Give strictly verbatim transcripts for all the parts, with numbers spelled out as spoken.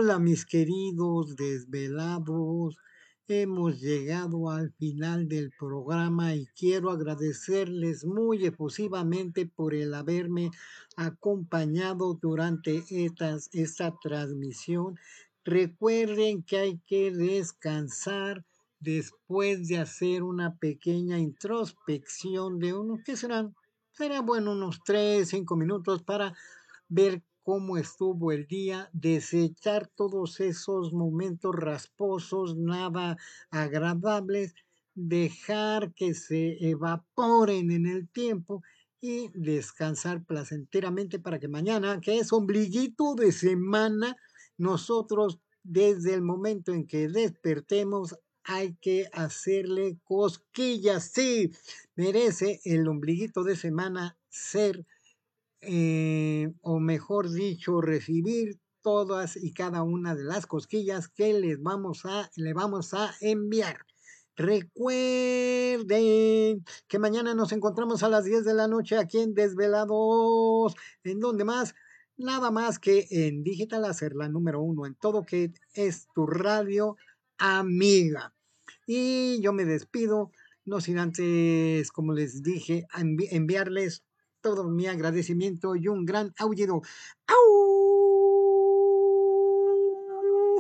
Hola, mis queridos desvelados. Hemos llegado al final del programa y quiero agradecerles muy efusivamente por el haberme acompañado durante estas, esta transmisión. Recuerden que hay que descansar después de hacer una pequeña introspección de unos, ¿qué serán? Será bueno unos tres, cinco minutos para ver cómo estuvo el día, desechar todos esos momentos rasposos, nada agradables, dejar que se evaporen en el tiempo y descansar placenteramente para que mañana, que es ombliguito de semana, nosotros desde el momento en que despertemos hay que hacerle cosquillas. Sí, merece el ombliguito de semana ser eh, o mejor dicho, recibir todas y cada una de las cosquillas que les vamos a, le vamos a enviar. Recuerden que mañana nos encontramos a las diez de la noche aquí en Desvelados. ¿En donde más? Nada más que en Digital Hacer, la número uno en todo, que es tu radio amiga. Y yo me despido, no sin antes, como les dije, envi enviarles todo mi agradecimiento y un gran aullido. ¡Au!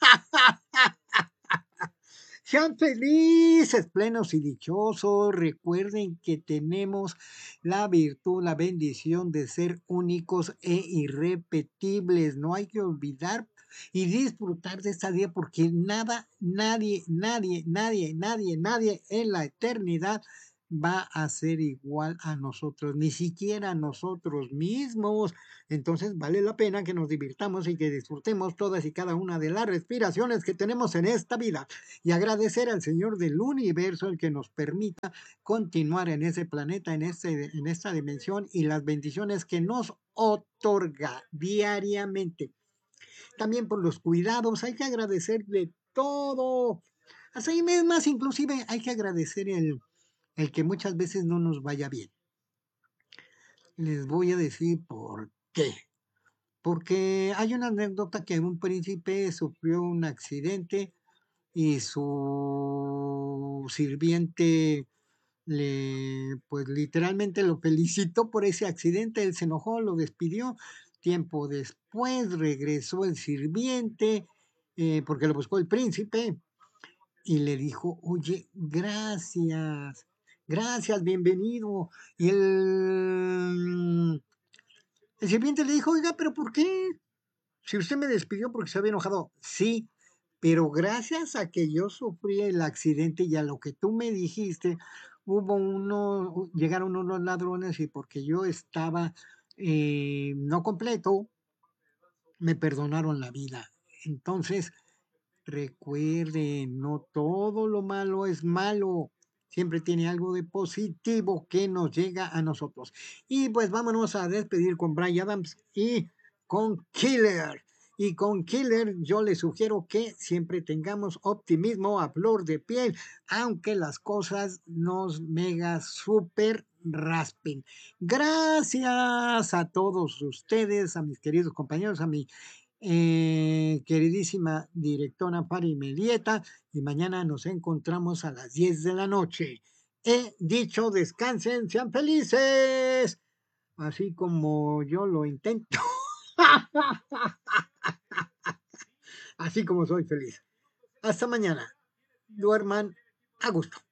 Sean felices, plenos y dichosos. Recuerden que tenemos la virtud, la bendición de ser únicos e irrepetibles. No hay que olvidar y disfrutar de esta día porque nada, nadie, nadie, nadie, nadie, nadie en la eternidad va a ser igual a nosotros, ni siquiera a nosotros mismos. Entonces vale la pena que nos divirtamos y que disfrutemos todas y cada una de las respiraciones que tenemos en esta vida y agradecer al Señor del universo el que nos permita continuar en ese planeta, en, este, en esta dimensión y las bendiciones que nos otorga diariamente. También por los cuidados, hay que agradecer de todo. Así más, inclusive hay que agradecer el, el que muchas veces no nos vaya bien. Les voy a decir por qué. Porque hay una anécdota que un príncipe sufrió un accidente y su sirviente le, pues literalmente lo felicitó por ese accidente, él se enojó, lo despidió. Tiempo después regresó el sirviente, eh, porque lo buscó el príncipe, y le dijo, oye, gracias, gracias, bienvenido. Y el, el sirviente le dijo, oiga, pero ¿por qué? Si usted me despidió porque se había enojado, sí, pero gracias a que yo sufrí el accidente y a lo que tú me dijiste, hubo uno, llegaron unos ladrones y porque yo estaba eh, no completo, me perdonaron la vida. Entonces, recuerden, no todo lo malo es malo. Siempre tiene algo de positivo que nos llega a nosotros. Y pues vámonos a despedir con Bryan Adams y con Killer. Y con Killer yo les sugiero que siempre tengamos optimismo a flor de piel, aunque las cosas nos mega super raspen. Gracias a todos ustedes, a mis queridos compañeros, a mi eh, queridísima directora Pari Medieta, y mañana nos encontramos a las diez de la noche. He dicho, descansen, sean felices, así como yo lo intento, así como soy feliz. Hasta mañana, duerman a gusto.